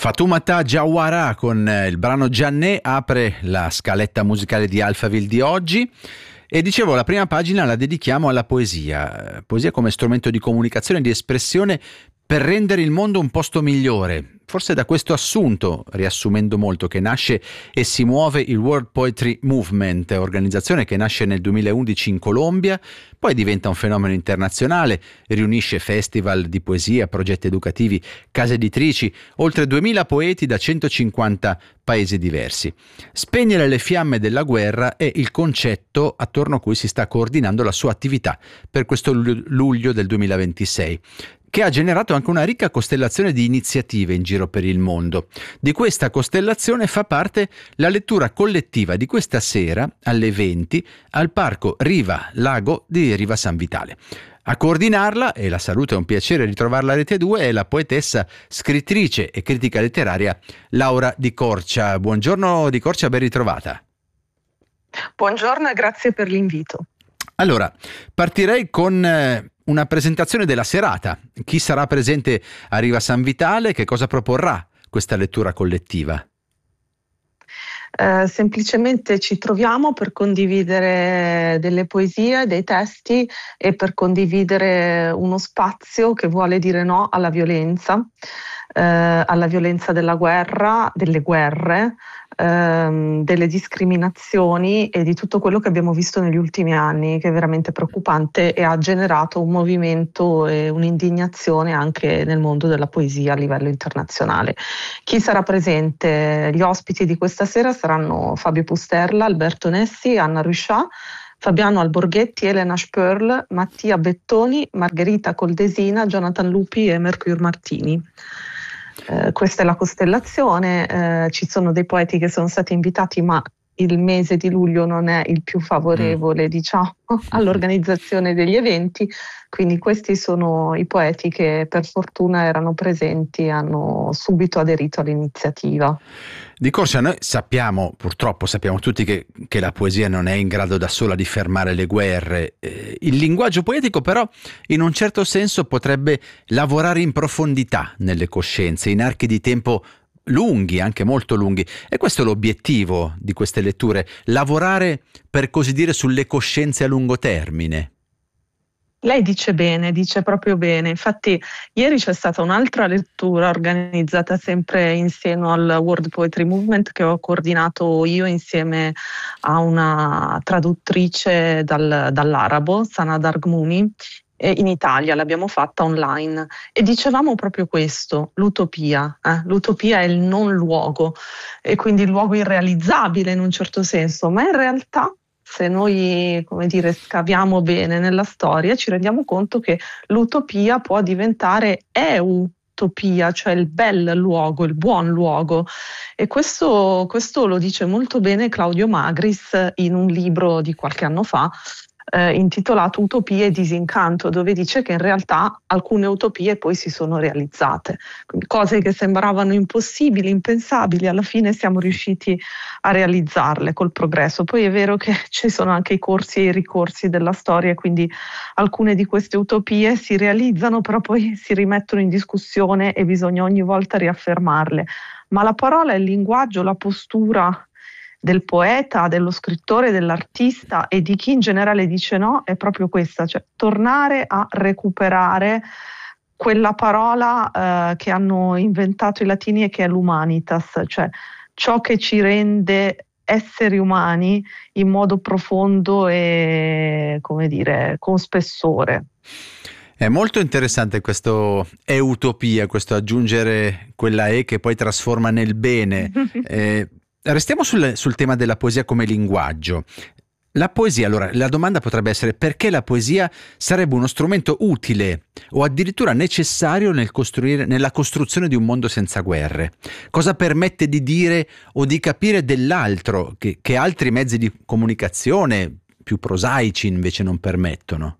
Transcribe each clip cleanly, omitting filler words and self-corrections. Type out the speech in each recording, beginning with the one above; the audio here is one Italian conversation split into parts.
Fatoumata Diawara con il brano Gianné apre la scaletta musicale di Alphaville di oggi. E dicevo, la prima pagina la dedichiamo alla poesia. Poesia come strumento di comunicazione e di espressione per rendere il mondo un posto migliore. Forse da questo assunto, riassumendo molto, che nasce e si muove il World Poetry Movement, organizzazione che nasce nel 2011 in Colombia, poi diventa un fenomeno internazionale, riunisce festival di poesia, progetti educativi, case editrici, oltre 2000 poeti da 150 paesi diversi. Spegnere le fiamme della guerra è il concetto attorno a cui si sta coordinando la sua attività per questo luglio del 2026. Che ha generato anche una ricca costellazione di iniziative in giro per il mondo. Di questa costellazione fa parte la lettura collettiva di questa sera alle 20 al parco Riva Lago di Riva San Vitale. A coordinarla, e la saluto, è un piacere ritrovarla a Rete 2, è la poetessa, scrittrice e critica letteraria Laura Di Corcia. Buongiorno Di Corcia, ben ritrovata. Buongiorno e grazie per l'invito. Allora, partirei con una presentazione della serata. Chi sarà presente a Riva San Vitale? Che cosa proporrà questa lettura collettiva? Semplicemente ci troviamo per condividere delle poesie, dei testi e per condividere uno spazio che vuole dire no alla violenza della guerra, delle guerre, delle discriminazioni e di tutto quello che abbiamo visto negli ultimi anni, che è veramente preoccupante e ha generato un movimento e un'indignazione anche nel mondo della poesia a livello internazionale. Chi sarà presente? Gli ospiti di questa sera saranno Fabio Pusterla, Alberto Nessi, Anna Ruscià, Fabiano Alborghetti, Elena Spörl, Mattia Bettoni, Margherita Coldesina, Jonathan Lupi e Mercure Martini. Questa è la costellazione, ci sono dei poeti che sono stati invitati, ma il mese di luglio non è il più favorevole, diciamo, all'organizzazione degli eventi, quindi questi sono i poeti che per fortuna erano presenti e hanno subito aderito all'iniziativa. Di Corcia, noi purtroppo sappiamo tutti che la poesia non è in grado da sola di fermare le guerre. Il linguaggio poetico però in un certo senso potrebbe lavorare in profondità nelle coscienze, in archi di tempo lunghi, anche molto lunghi. E questo è l'obiettivo di queste letture, lavorare per così dire sulle coscienze a lungo termine. Lei dice bene, dice proprio bene. Infatti ieri c'è stata un'altra lettura organizzata sempre in seno al World Poetry Movement che ho coordinato io insieme a una traduttrice dall'arabo, Sana Dargmouni, e in Italia l'abbiamo fatta online e dicevamo proprio questo, l'utopia. L'utopia è il non luogo e quindi il luogo irrealizzabile in un certo senso, ma in realtà se noi, scaviamo bene nella storia, ci rendiamo conto che l'utopia può diventare eutopia, cioè il bel luogo, il buon luogo. E questo lo dice molto bene Claudio Magris in un libro di qualche anno fa, intitolato Utopie e disincanto, dove dice che in realtà alcune utopie poi si sono realizzate, quindi cose che sembravano impossibili, impensabili, alla fine siamo riusciti a realizzarle col progresso. Poi è vero che ci sono anche i corsi e i ricorsi della storia, quindi alcune di queste utopie si realizzano, però poi si rimettono in discussione e bisogna ogni volta riaffermarle. Ma la parola, il linguaggio, la postura del poeta, dello scrittore, dell'artista e di chi in generale dice no è proprio questa, cioè tornare a recuperare quella parola che hanno inventato i latini e che è l'humanitas, cioè ciò che ci rende esseri umani in modo profondo e, con spessore. È molto interessante questo utopia, questo aggiungere quella che poi trasforma nel bene. Restiamo sul tema della poesia come linguaggio. La poesia, allora, la domanda potrebbe essere: perché la poesia sarebbe uno strumento utile o addirittura necessario nella costruzione di un mondo senza guerre? Cosa permette di dire o di capire dell'altro che altri mezzi di comunicazione più prosaici invece non permettono?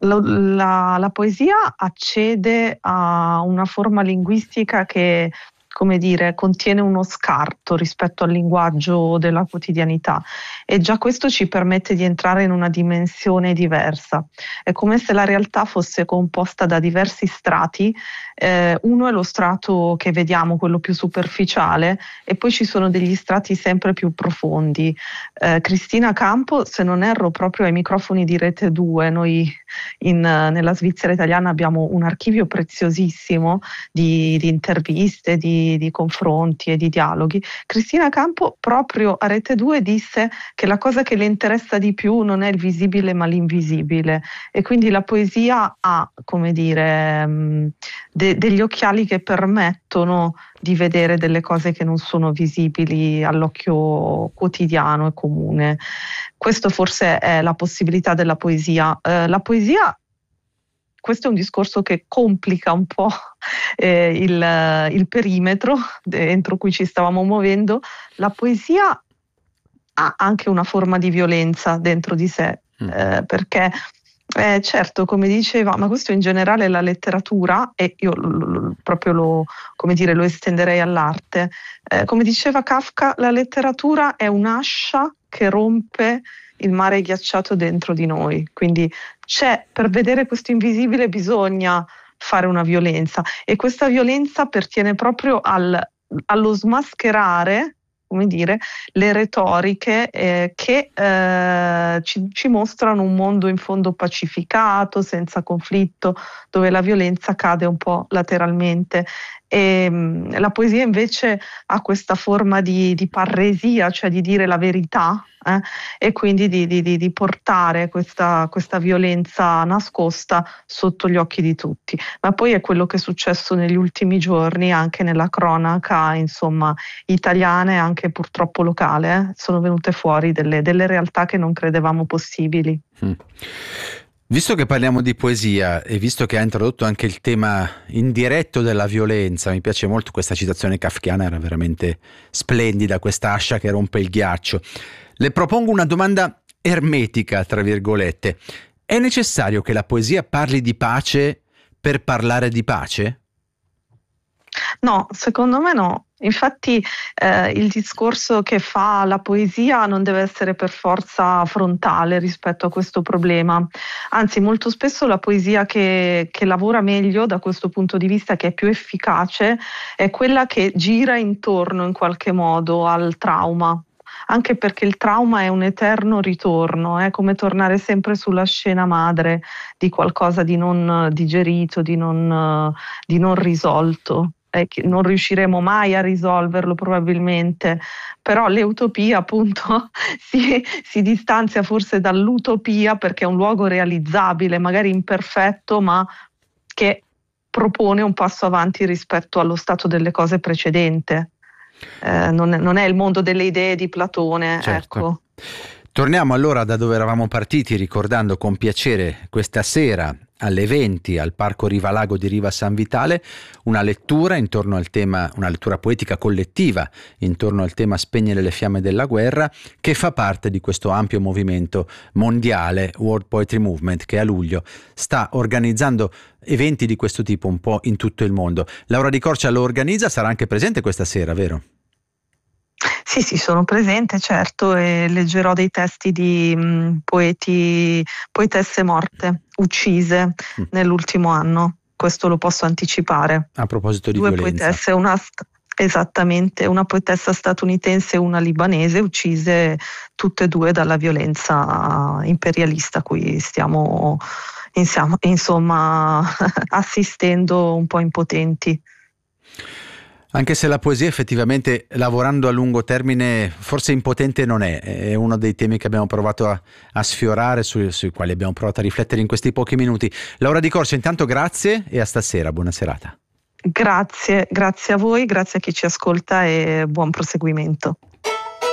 La poesia accede a una forma linguistica che come dire, contiene uno scarto rispetto al linguaggio della quotidianità, e già questo ci permette di entrare in una dimensione diversa. È come se la realtà fosse composta da diversi strati. Uno è lo strato che vediamo, quello più superficiale, e poi ci sono degli strati sempre più profondi. Cristina Campo, se non erro, proprio ai microfoni di Rete 2, noi nella Svizzera italiana abbiamo un archivio preziosissimo di interviste, di confronti e di dialoghi. Cristina Campo proprio a Rete 2 disse che la cosa che le interessa di più non è il visibile ma l'invisibile, e quindi la poesia ha, come dire, degli occhiali che permettono di vedere delle cose che non sono visibili all'occhio quotidiano e comune. Questo forse è la possibilità della poesia. La poesia, questo è un discorso che complica un po' il perimetro entro cui ci stavamo muovendo. La poesia ha anche una forma di violenza dentro di sé, perché certo, come diceva, ma questo in generale è la letteratura, e io proprio lo estenderei all'arte. Come diceva Kafka, la letteratura è un'ascia che rompe il mare ghiacciato dentro di noi, quindi per vedere questo invisibile bisogna fare una violenza, e questa violenza pertiene proprio allo smascherare, come dire, le retoriche che ci mostrano un mondo in fondo pacificato, senza conflitto, dove la violenza cade un po' lateralmente. E la poesia invece ha questa forma di parresia, cioè di dire la verità, e quindi di portare questa violenza nascosta sotto gli occhi di tutti. Ma poi è quello che è successo negli ultimi giorni anche nella cronaca, insomma, italiana e anche purtroppo locale. Sono venute fuori delle realtà che non credevamo possibili. Visto che parliamo di poesia e visto che ha introdotto anche il tema indiretto della violenza, mi piace molto questa citazione kafkiana, era veramente splendida, questa ascia che rompe il ghiaccio. Le propongo una domanda ermetica, tra virgolette. È necessario che la poesia parli di pace per parlare di pace? No, secondo me no. Infatti il discorso che fa la poesia non deve essere per forza frontale rispetto a questo problema. Anzi, molto spesso la poesia che lavora meglio da questo punto di vista, che è più efficace, è quella che gira intorno in qualche modo al trauma. Anche perché il trauma è un eterno ritorno, è come tornare sempre sulla scena madre di qualcosa di non digerito, di non risolto. Che non riusciremo mai a risolverlo probabilmente, però l'utopia appunto si distanzia forse dall'utopia, perché è un luogo realizzabile, magari imperfetto, ma che propone un passo avanti rispetto allo stato delle cose precedente. Non è il mondo delle idee di Platone, certo. Ecco. Torniamo allora da dove eravamo partiti, ricordando con piacere questa sera alle 20 al Parco Rivalago di Riva San Vitale una lettura intorno al tema, una lettura poetica collettiva intorno al tema Spegnere le fiamme della guerra, che fa parte di questo ampio movimento mondiale World Poetry Movement, che a luglio sta organizzando eventi di questo tipo un po' in tutto il mondo. Laura Di Corcia lo organizza, sarà anche presente questa sera, vero? Sì, sono presente, certo, e leggerò dei testi di poetesse morte, uccise nell'ultimo anno. Questo lo posso anticipare. A proposito di Due violenza. poetesse, esattamente, una poetessa statunitense e una libanese, uccise tutte e due dalla violenza imperialista a cui stiamo insomma assistendo un po' impotenti. Anche se la poesia effettivamente, lavorando a lungo termine, forse impotente non è uno dei temi che abbiamo provato a sfiorare, sui quali abbiamo provato a riflettere in questi pochi minuti. Laura Di Corcia, intanto grazie e a stasera, buona serata. Grazie a voi, grazie a chi ci ascolta e buon proseguimento.